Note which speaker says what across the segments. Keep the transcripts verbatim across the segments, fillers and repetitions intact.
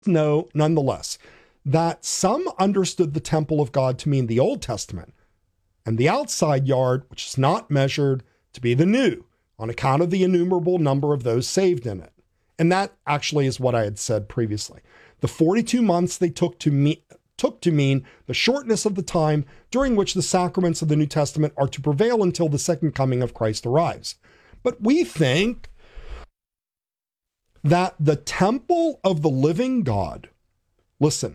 Speaker 1: know, nonetheless, that some understood the temple of God to mean the Old Testament, and the outside yard, which is not measured, to be the new, on account of the innumerable number of those saved in it. And that actually is what I had said previously. The forty-two months they took to me took to mean the shortness of the time during which the sacraments of the New Testament are to prevail until the second coming of Christ arrives. But we think that the temple of the living God, listen,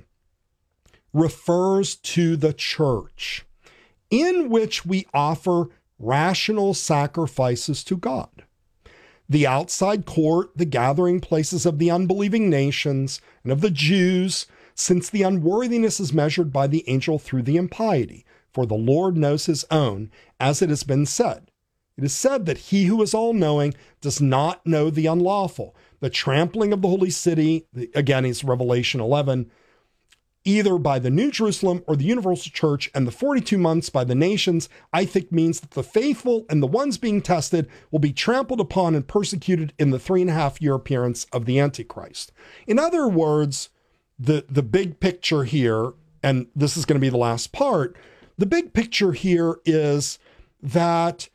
Speaker 1: refers to the church, in which we offer rational sacrifices to God. The outside court, the gathering places of the unbelieving nations and of the Jews, since the unworthiness is measured by the angel through the impiety. For the Lord knows his own, as it has been said. It is said that he who is all-knowing does not know the unlawful. The trampling of the holy city, again, is Revelation eleven, either by the New Jerusalem or the universal church, and the forty-two months by the nations, I think means that the faithful and the ones being tested will be trampled upon and persecuted in the three and a half year appearance of the Antichrist. In other words, the, the big picture here, and this is going to be the last part, the big picture here is that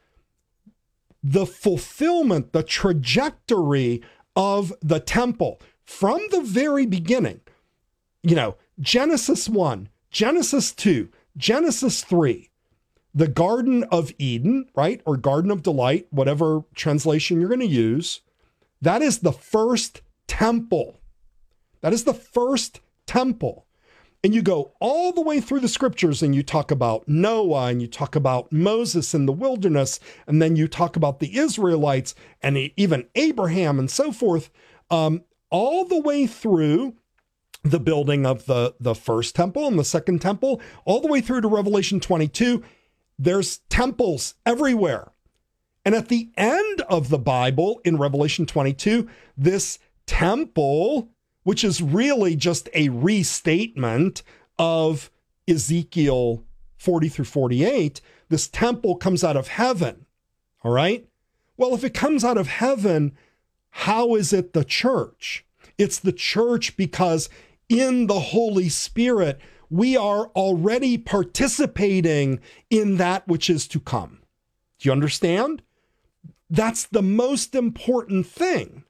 Speaker 1: the fulfillment, the trajectory of the temple from the very beginning, you know, Genesis one, Genesis two, Genesis three, the Garden of Eden, right? Or Garden of Delight, whatever translation you're going to use. That is the first temple. That is the first temple. And you go all the way through the scriptures and you talk about Noah and you talk about Moses in the wilderness, and then you talk about the Israelites and even Abraham and so forth, um, all the way through the building of the, the first temple and the second temple, all the way through to Revelation twenty-two. There's temples everywhere. And at the end of the Bible in Revelation twenty-two, this temple, which is really just a restatement of Ezekiel forty through forty-eight, this temple comes out of heaven. All right? Well, if it comes out of heaven, how is it the church? It's the church because in the Holy Spirit, we are already participating in that which is to come. Do you understand? That's the most important thing.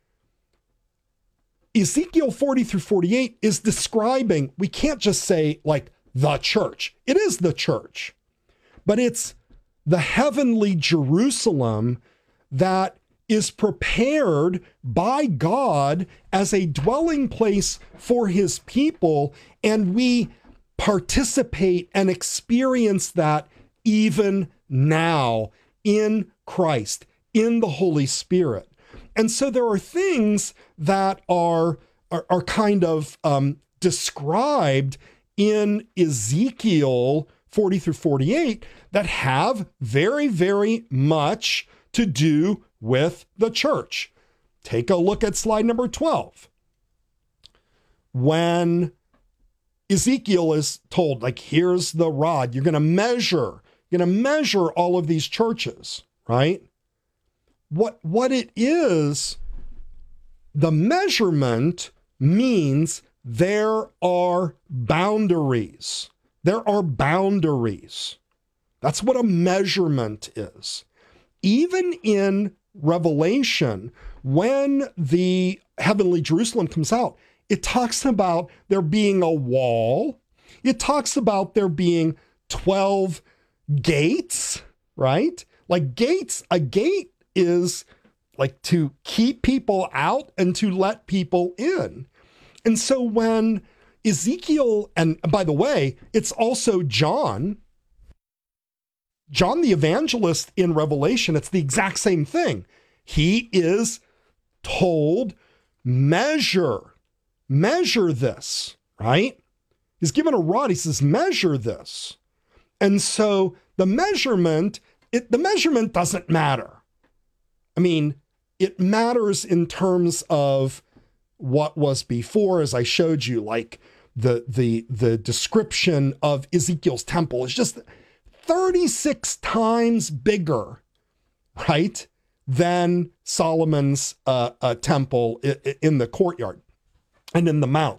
Speaker 1: Ezekiel forty through forty-eight is describing, we can't just say like the church. It is the church, but it's the heavenly Jerusalem that is prepared by God as a dwelling place for his people, and we participate and experience that even now in Christ, in the Holy Spirit. And so there are things that are, are, are kind of um, described in Ezekiel forty through forty-eight that have very, very much to do with the church. Take a look at slide number twelve. When Ezekiel is told, like, here's the rod, you're going to measure, you're going to measure all of these churches, right? What, what it is, the measurement means there are boundaries. There are boundaries. That's what a measurement is. Even in Revelation, when the heavenly Jerusalem comes out, it talks about there being a wall. It talks about there being twelve gates, right? Like gates, a gate is like to keep people out and to let people in. And so when Ezekiel, and by the way, it's also John, John the evangelist in Revelation, it's the exact same thing. He is told, measure, measure this, right? He's given a rod. He says, measure this. And so the measurement, it, the measurement doesn't matter. I mean, it matters in terms of what was before, as I showed you, like the, the, the description of Ezekiel's temple is just thirty-six times bigger, right, than Solomon's uh, uh, temple in the courtyard. and in the mouth.